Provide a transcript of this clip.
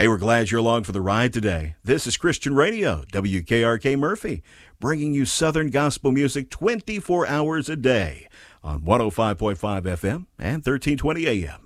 Hey, we're glad you're along for the ride today. This is Christian Radio, WKRK Murphy, bringing you Southern gospel music 24 hours a day on 105.5 FM and 1320 AM.